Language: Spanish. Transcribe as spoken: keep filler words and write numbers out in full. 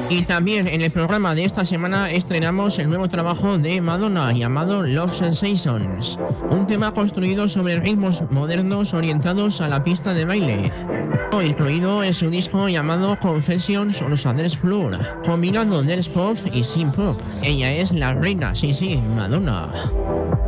Y también en el programa de esta semana estrenamos el nuevo trabajo de Madonna llamado Love Sensations, un tema construido sobre ritmos modernos orientados a la pista de baile, incluido en su disco llamado Confessions on a Dance Floor, combinando dance pop y synth pop. Ella es la reina, sí sí, Madonna.